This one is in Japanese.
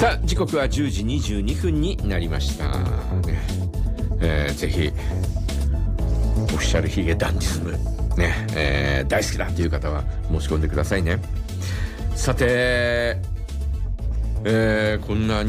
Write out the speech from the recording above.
さあ時刻は10時22分になりましたね。ぜひオフィシャルヒゲダンディズムね、大好きだという方は申し込んでくださいね。さて、こんな